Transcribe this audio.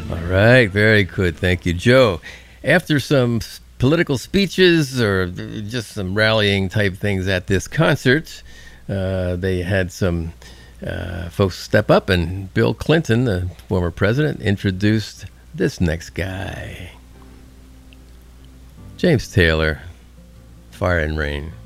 All right, very good. Thank you, Joe. After some political speeches or just some rallying type things at this concert, they had some folks step up, and Bill Clinton, the former president, introduced this next guy, James Taylor, Fire and Rain.